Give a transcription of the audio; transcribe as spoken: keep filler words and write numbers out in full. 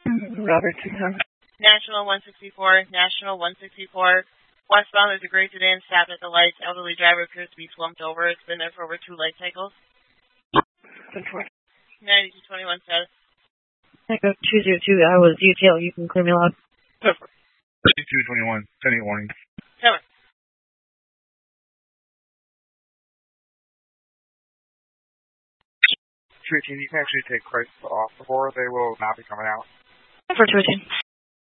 Robertson, huh? National one sixty-four, National one sixty-four. Westbound, there's a gray sedan stopped at the lights. Elderly driver appears to be slumped over. It's been there for over two light cycles. ninety-two twenty-one says. Echo two zero two, I was detail. You can clear me loud. ninety-two twenty-one, ten eight warning. Cover. two eighteen, you can actually take Christ off the board. They will not be coming out. For two eighteen.